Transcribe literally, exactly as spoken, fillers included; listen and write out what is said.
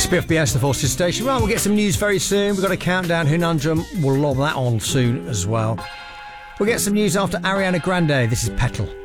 Spiff B S, the Forces Station. Right, we'll get some news very soon. We've got a countdown Hunundrum. We'll lob that on soon as well. We'll get some news after Ariana Grande. This is Petal.